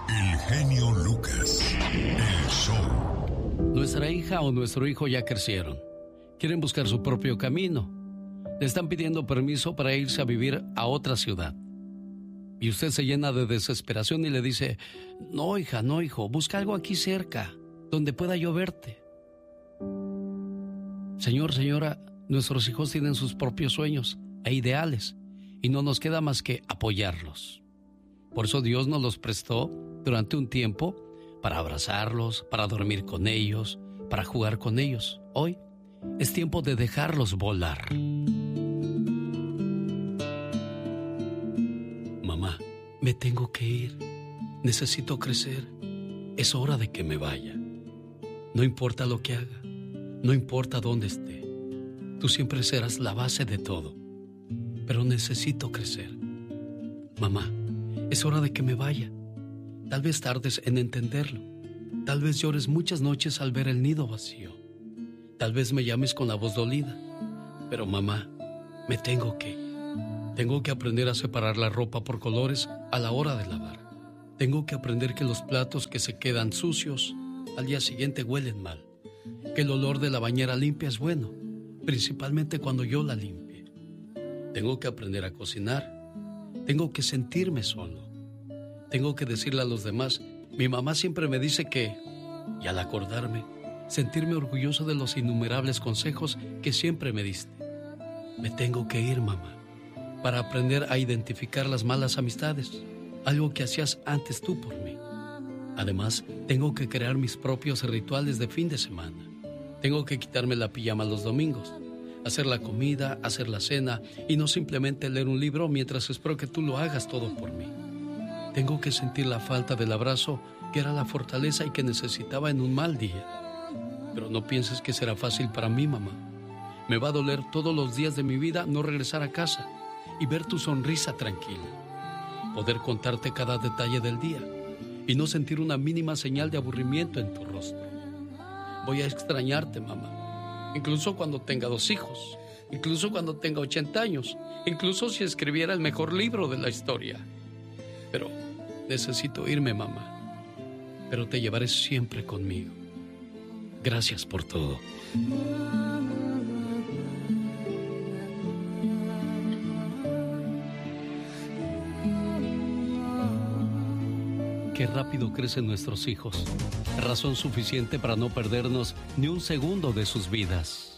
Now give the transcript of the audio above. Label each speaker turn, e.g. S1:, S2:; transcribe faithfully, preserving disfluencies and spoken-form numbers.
S1: El genio Lucas, el show.
S2: Nuestra hija o nuestro hijo ya crecieron. Quieren buscar su propio camino. Le están pidiendo permiso para irse a vivir a otra ciudad. Y usted se llena de desesperación y le dice: no, hija, no, hijo, busca algo aquí cerca, donde pueda yo verte. Señor, señora, nuestros hijos tienen sus propios sueños e ideales y no nos queda más que apoyarlos. Por eso Dios nos los prestó durante un tiempo para abrazarlos, para dormir con ellos, para jugar con ellos. Hoy es tiempo de dejarlos volar. Mamá, me tengo que ir. Necesito crecer. Es hora de que me vaya. No importa lo que haga, no importa dónde esté. Tú siempre serás la base de todo. Pero necesito crecer. Mamá, es hora de que me vaya. Tal vez tardes en entenderlo. Tal vez llores muchas noches al ver el nido vacío. Tal vez me llames con la voz dolida. Pero mamá, me tengo que ir. Tengo que aprender a separar la ropa por colores a la hora de lavar. Tengo que aprender que los platos que se quedan sucios al día siguiente huelen mal. Que el olor de la bañera limpia es bueno, principalmente cuando yo la limpie. Tengo que aprender a cocinar. Tengo que sentirme solo. Tengo que decirle a los demás: mi mamá siempre me dice que, y al acordarme, sentirme orgulloso de los innumerables consejos que siempre me diste. Me tengo que ir, mamá, para aprender a identificar las malas amistades, algo que hacías antes tú por mí. Además, tengo que crear mis propios rituales de fin de semana. Tengo que quitarme la pijama los domingos, hacer la comida, hacer la cena y no simplemente leer un libro mientras espero que tú lo hagas todo por mí. Tengo que sentir la falta del abrazo que era la fortaleza y que necesitaba en un mal día. Pero no pienses que será fácil para mí, mamá. Me va a doler todos los días de mi vida no regresar a casa y ver tu sonrisa tranquila. Poder contarte cada detalle del día y no sentir una mínima señal de aburrimiento en tu rostro. Voy a extrañarte, mamá. Incluso cuando tenga dos hijos. Incluso cuando tenga ochenta años. Incluso si escribiera el mejor libro de la historia. Pero necesito irme, mamá. Pero te llevaré siempre conmigo. Gracias por todo. Qué rápido crecen nuestros hijos. Razón suficiente para no perdernos ni un segundo de sus vidas.